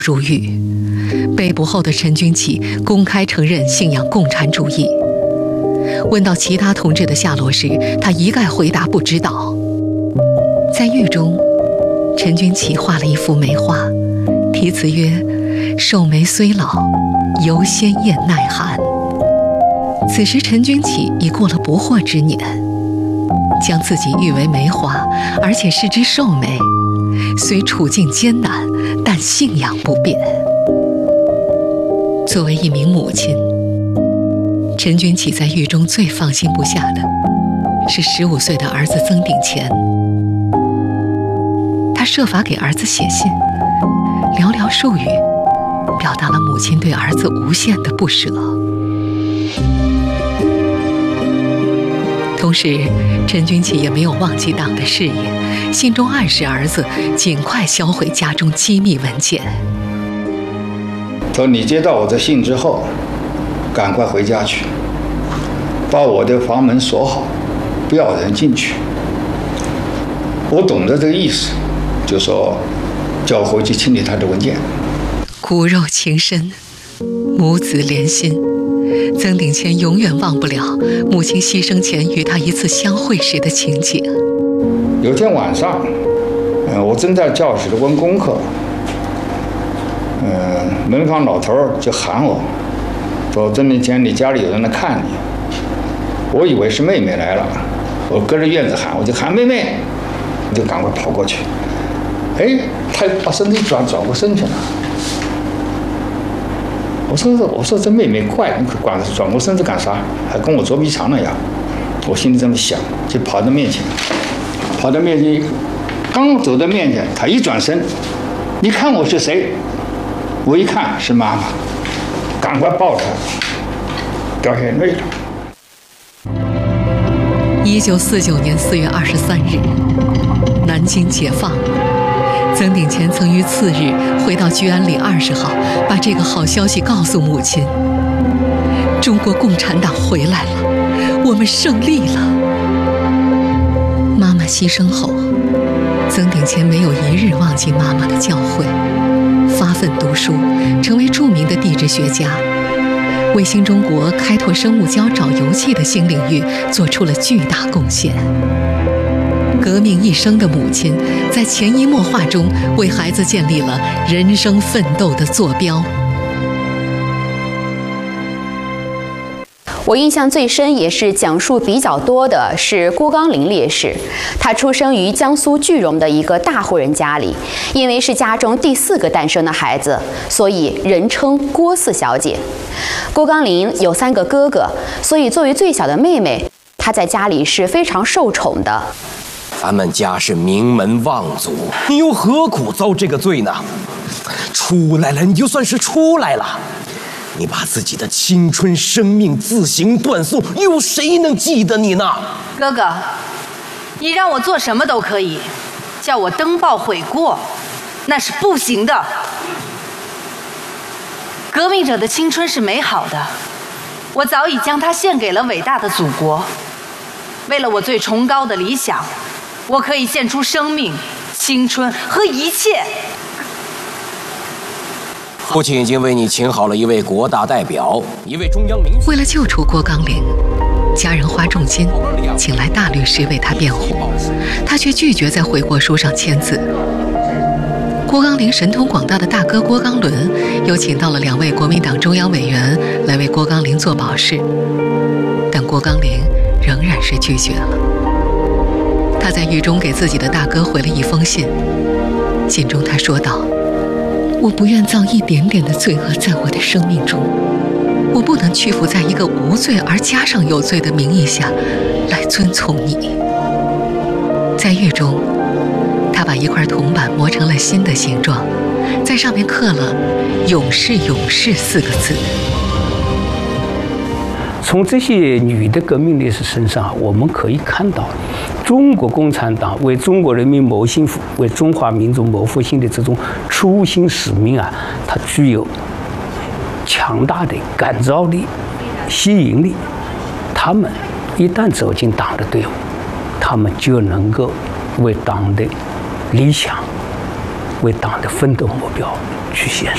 入狱。被捕后的陈君启公开承认信仰共产主义。问到其他同志的下落时，他一概回答不知道。在狱中，陈君启画了一幅梅画，题词曰：“寿眉虽老，犹鲜艳耐寒。”此时陈君启已过了不惑之年，将自己誉为梅花，而且是只寿眉，虽处境艰难，但信仰不变。作为一名母亲，陈君启在狱中最放心不下的是15岁的儿子曾鼎乾。他设法给儿子写信，寥寥数语表达了母亲对儿子无限的不舍。同时，陈君启也没有忘记党的事业，信中暗示儿子尽快销毁家中机密文件。 说你接到我的信之后，赶快回家去，把我的房门锁好，不要人进去。我懂得这个意思，就说叫我回去清理他的文件。 骨肉情深，母子连心。曾鼎乾永远忘不了母亲牺牲前与他一次相会时的情景。 有天晚上，我正在教室里温功课，门房老头就喊我，说：“曾鼎乾，你家里有人来看你。”我以为是妹妹来了，我隔着院子喊，我就喊妹妹，我就赶快跑过去。哎，他把身体转过身去了。我说这妹妹怪，你转过身子干啥？还跟我捉迷藏了呀！我心里这么想，就跑到面前，刚走到面前，他一转身，你看我是谁？我一看是妈妈，赶快抱她，掉眼泪了。 1949年4月23日，南京解放。曾鼎乾曾于次日回到居安里20号，把这个好消息告诉母亲：“中国共产党回来了，我们胜利了。”妈妈牺牲后，曾鼎乾没有一日忘记妈妈的教诲，发奋读书，成为著名的地质学家，为新中国开拓生物胶沼油气的新领域做出了巨大贡献。革命一生的母亲，在潜移默化中为孩子建立了人生奋斗的坐标。 我印象最深也是讲述比较多的是郭刚林烈士。他出生于江苏句容的一个大户人家里，因为是家中第4个诞生的孩子，所以人称郭四小姐。郭刚林有3个哥哥，所以作为最小的妹妹，她在家里是非常受宠的。 咱们家是名门望族，你又何苦遭这个罪呢？出来了，你就算是出来了。你把自己的青春生命自行断送，有谁能记得你呢？ 哥哥，你让我做什么都可以，叫我登报悔过，那是不行的。革命者的青春是美好的，我早已将它献给了伟大的祖国。为了我最崇高的理想，我可以献出生命、青春和一切。 父亲已经为你请好了一位国大代表，一位中央民。 为了救出郭刚林，家人花重金请来大律师为他辩护，他却拒绝在悔过书上签字。郭刚林神通广大的大哥郭刚伦又请到了2位国民党中央委员来为郭刚林做保释，但郭刚林仍然是拒绝了。他在狱中给自己的大哥回了一封信，信中他说道：“我不愿造一点点的罪恶在我的生命中，我不能屈服在一个无罪而加上有罪的名义下来遵从你。”在狱中，他把一块铜板磨成了心的形状，在上面刻了“勇士勇士”4个字。 从这些女的革命烈士身上，我们可以看到中国共产党为中国人民谋幸福、为中华民族谋复兴的这种初心使命啊，它具有强大的感召力、吸引力。他们一旦走进党的队伍，他们就能够为党的理想、为党的奋斗目标去献身。